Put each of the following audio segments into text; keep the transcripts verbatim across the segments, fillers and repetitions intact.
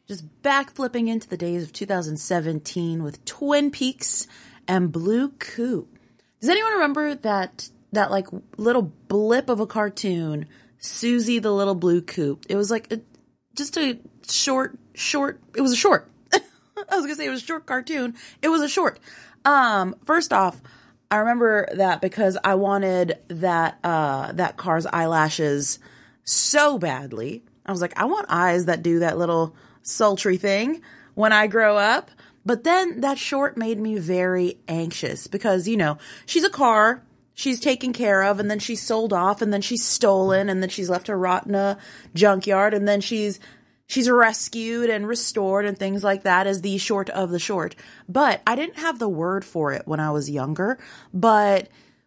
just backflipping into the days of two thousand seventeen with Twin Peaks and Blue Coupe. Does anyone remember that, that like little blip of a cartoon, Susie the Little Blue Coupe? It was like a, just a short, short, it was a short. I was gonna say it was a short cartoon. It was a short. Um, first off, I remember that because I wanted that, uh, that car's eyelashes so badly. I was like, I want eyes that do that little sultry thing when I grow up. But then that short made me very anxious because, you know, she's a car, she's taken care of, and then she's sold off, and then she's stolen, and then she's left to rot in a junkyard, and then she's she's rescued and restored and things like that as the short of the short. But I didn't have the word for it when I was younger. But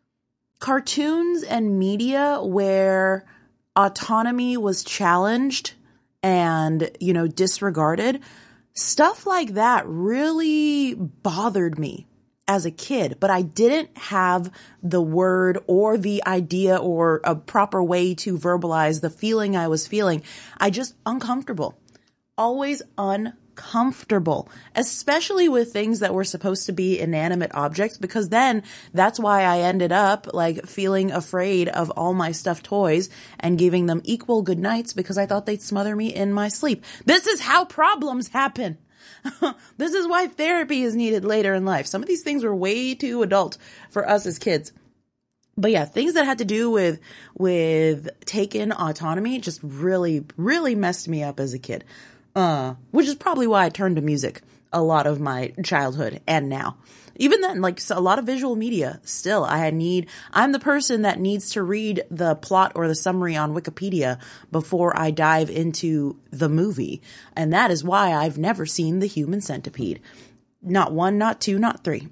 cartoons and media where autonomy was challenged and, you know, disregarded, stuff like that really bothered me as a kid, but I didn't have the word or the idea or a proper way to verbalize the feeling I was feeling. I just uncomfortable, always uncomfortable, especially with things that were supposed to be inanimate objects, because then that's why I ended up like feeling afraid of all my stuffed toys and giving them equal good nights because I thought they'd smother me in my sleep. This is how problems happen. This is why therapy is needed later in life. Some of these things were way too adult for us as kids. But yeah, things that had to do with, with taken autonomy just really, really messed me up as a kid. Uh, which is probably why I turned to music a lot of my childhood and now. Even then, like so a lot of visual media, still, I need, I'm the person that needs to read the plot or the summary on Wikipedia before I dive into the movie. And that is why I've never seen The Human Centipede. Not one, not two, not three.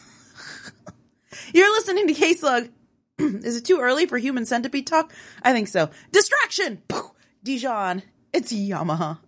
You're listening to K-Slug. Is it too early for Human Centipede talk? I think so. Distraction! Dijon. It's Yamaha.